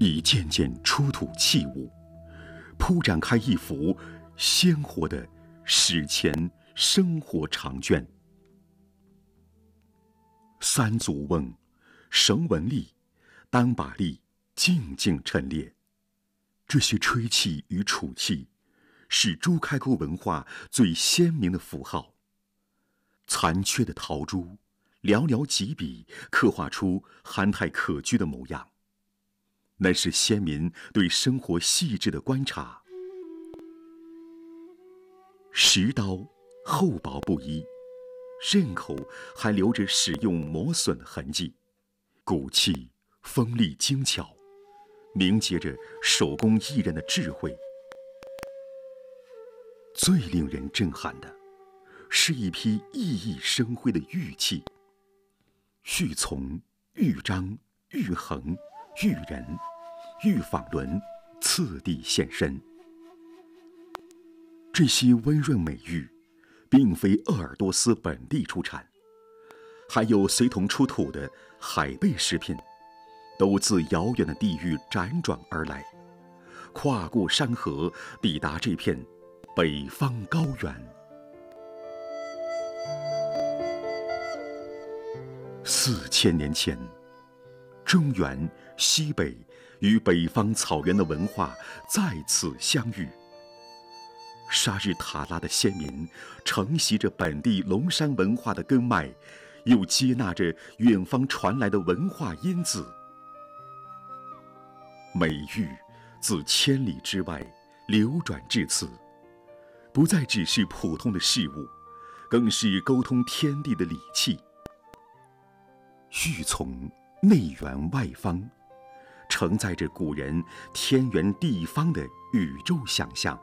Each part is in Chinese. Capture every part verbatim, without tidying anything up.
已渐渐出土器物，铺展开一幅鲜活的史前生活长卷。三足瓮、绳纹笠、单把笠静静陈列，这些吹器与杵器是朱开沟文化最鲜明的符号。残缺的陶珠寥寥几笔，刻画出憨态可掬的模样，那是先民对生活细致的观察。石刀厚薄不一，刃口还留着使用磨损的痕迹，骨器锋利精巧，凝结着手工艺人的智慧。最令人震撼的是一批熠熠生辉的玉器，玉琮、玉章、玉衡、玉人、玉纺轮次第现身。这些温润美玉并非鄂尔多斯本地出产，还有随同出土的海贝饰品，都自遥远的地域辗转而来，跨过山河，抵达这片北方高原。四千年前，中原、西北与北方草原的文化再次相遇。沙日塔拉的先民承袭着本地龙山文化的根脉，又接纳着远方传来的文化因子。美玉自千里之外流转至此，不再只是普通的事物，更是沟通天地的礼器。玉琮内圆外方，承载着古人天圆地方的宇宙想象。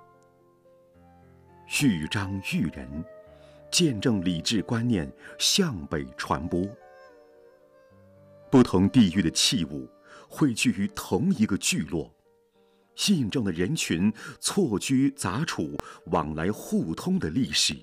玉章玉人，见证礼制观念向北传播。不同地域的器物汇聚于同一个聚落，印证了人群错居杂处、往来互通的历史。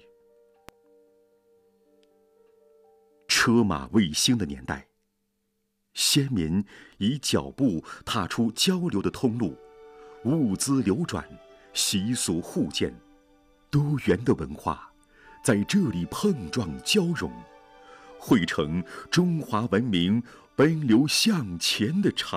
车马未兴的年代，先民以脚步踏出交流的通路，物资流转，习俗互鉴，多元的文化在这里碰撞交融，汇成中华文明奔流向前的长